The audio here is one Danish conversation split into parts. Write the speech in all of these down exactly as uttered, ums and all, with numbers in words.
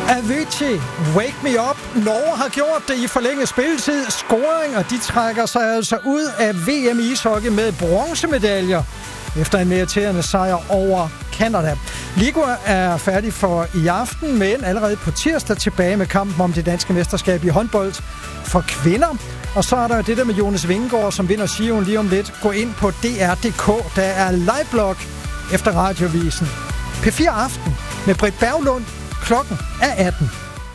Avicii, Wake Me Up. Norge har gjort det i forlænget spilletid. Scoring, og de trækker sig altså ud af V M ishockey med bronzemedaljer efter en irriterende sejr over Canada. Ligua er færdig for i aften, men allerede på tirsdag tilbage med kampen om det danske mesterskab i håndbold for kvinder. Og så er der det der med Jonas Vingegaard, som vinder Giroen lige om lidt. Gå ind på D R punktum D K. Der er liveblog efter radiovisen. P fire Aften med Britt Berglund. Klokken er atten.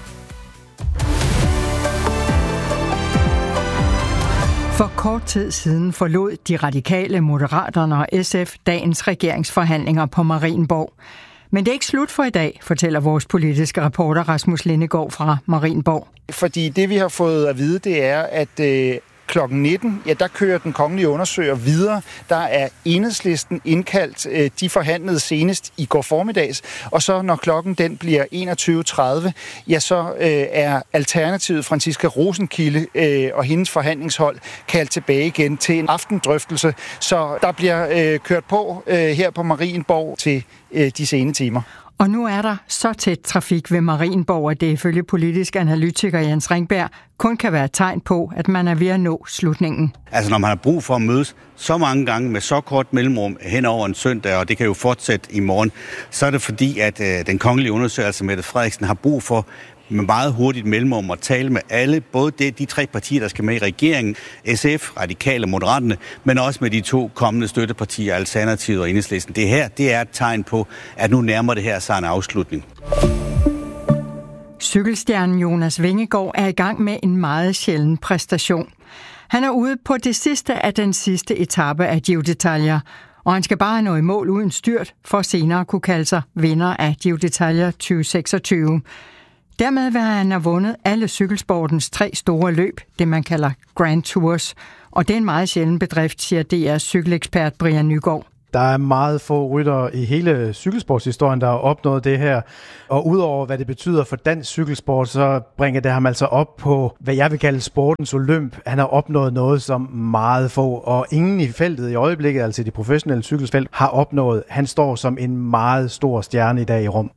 For kort tid siden forlod de radikale, Moderaterne og S F dagens regeringsforhandlinger på Marienborg. Men det er ikke slut for i dag, fortæller vores politiske reporter Rasmus Lindegaard fra Marienborg. Fordi det, vi har fået at vide, det er, at øh, klokken nitten, ja, der kører den kongelige undersøger videre. Der er Enhedslisten indkaldt. Øh, de forhandlede senest i går formiddags. Og så når klokken den bliver enogtyve tredive, ja, så øh, er Alternativet Franciska Rosenkilde øh, og hendes forhandlingshold kaldt tilbage igen til en aftendrøftelse. Så der bliver øh, kørt på øh, her på Marienborg til øh, de sene timer. Og nu er der så tæt trafik ved Marienborg, at det ifølge politisk analytiker Jens Ringberg kun kan være et tegn på, at man er ved at nå slutningen. Altså når man har brug for at mødes så mange gange med så kort mellemrum hen over en søndag, og det kan jo fortsætte i morgen, så er det fordi, at øh, den kongelige undersøger, altså Mette Frederiksen, har brug for med meget hurtigt mellemrum at tale med alle, både de, de tre partier, der skal med i regeringen, S F, Radikale og Moderaterne, men også med de to kommende støttepartier, Alternativet og Enhedslisten. Det her, det er et tegn på, at nu nærmer det her sig en afslutning. Cykelstjernen Jonas Vingegaard er i gang med en meget sjælden præstation. Han er ude på det sidste af den sidste etape af Giro d'Italia, og han skal bare nå i mål uden styrt, for senere at kunne kalde sig vinder af Giro d'Italia tyve seksogtyve. Dermed vil han have vundet alle cykelsportens tre store løb, det man kalder Grand Tours. Og det er en meget sjælden bedrift, siger D R's cykelekspert Brian Nygaard. Der er meget få ryttere i hele cykelsportshistorien, der har opnået det her. Og udover hvad det betyder for dansk cykelsport, så bringer det ham altså op på, hvad jeg vil kalde sportens olymp. Han har opnået noget, som meget få, og ingen i feltet i øjeblikket, altså det professionelle cykelsfelt, har opnået. Han står som en meget stor stjerne i dag i Rom.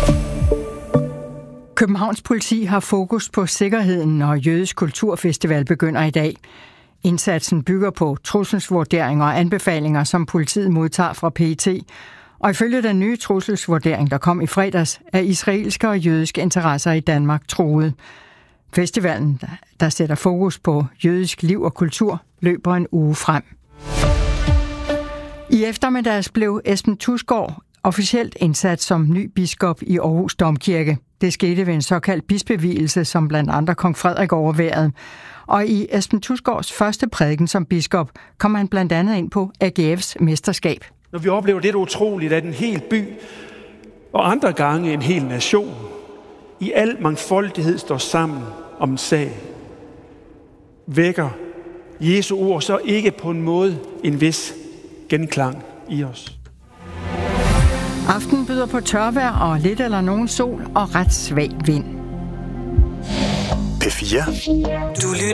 Københavns politi har fokus på sikkerheden, når Jødisk Kulturfestival begynder i dag. Indsatsen bygger på trusselsvurderinger og anbefalinger, som politiet modtager fra P E T. Og ifølge den nye trusselsvurdering, der kom i fredags, er israelske og jødiske interesser i Danmark truet. Festivalen, der sætter fokus på jødisk liv og kultur, løber en uge frem. I eftermiddags blev Esben Thusgaard officielt indsat som ny biskop i Aarhus Domkirke. Det skete ved en såkaldt bispevielse, som blandt andre kong Frederik overværede. Og i Esben Thusgaards første prædiken som biskop kom han blandt andet ind på A G F's mesterskab. Når vi oplever det utroligt, at en hel by og andre gange en hel nation i al mangfoldighed står sammen om en sag, vækker Jesu ord så ikke på en måde en vis genklang i os. Aften byder på tørvejr og lidt eller nogen sol og ret svag vind. P fire. Du lytter